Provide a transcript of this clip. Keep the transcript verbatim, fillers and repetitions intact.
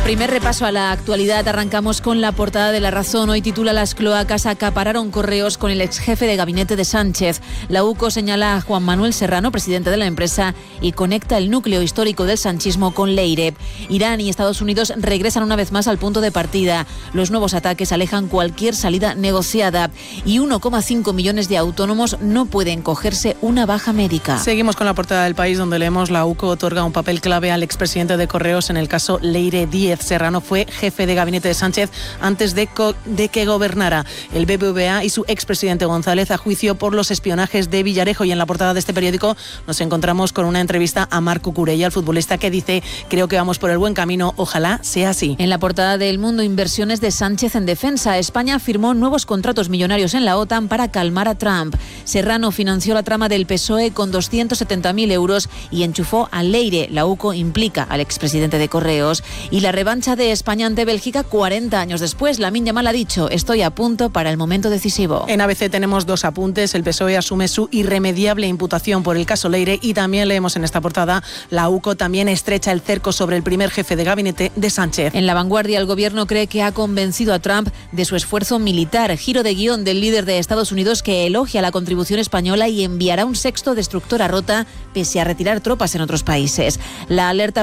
Primer repaso a la actualidad. Arrancamos con la portada de La Razón. Hoy titula: Las cloacas acapararon correos con el exjefe de gabinete de Sánchez. La UCO señala a Juan Manuel Serrano, presidente de la empresa, y conecta el núcleo histórico del sanchismo con Leire. Irán y Estados Unidos regresan una vez más al punto de partida. Los nuevos ataques alejan cualquier salida negociada. Y uno coma cinco millones de autónomos no pueden cogerse una baja médica. Seguimos con la portada del País, donde leemos: la UCO otorga un papel clave al expresidente de Correos en el caso Leire Díez. Serrano fue jefe de gabinete de Sánchez antes de, co- de que gobernara. El B B V A y su expresidente González a juicio por los espionajes de Villarejo. Y en la portada de este periódico nos encontramos con una entrevista a Marc Cucurella, el futbolista, que dice: creo que vamos por el buen camino, ojalá sea así. En la portada de El Mundo, inversiones de Sánchez en defensa. España firmó nuevos contratos millonarios en la OTAN para calmar a Trump. Serrano financió la trama del P S O E con doscientos setenta mil euros y enchufó a Leire. La UCO implica al expresidente de Correos. Y la revancha de España ante Bélgica cuarenta años después. Lamine Yamal ha dicho: estoy a punto para el momento decisivo. En A B C tenemos dos apuntes. El P S O E asume su irremediable imputación por el caso Leire, y también leemos en esta portada: la UCO también estrecha el cerco sobre el primer jefe de gabinete de Sánchez. En La Vanguardia, el gobierno cree que ha convencido a Trump de su esfuerzo militar. Giro de guión del líder de Estados Unidos, que elogia la contribución española y enviará un sexto destructor a Rota pese a retirar tropas en otros países. La alerta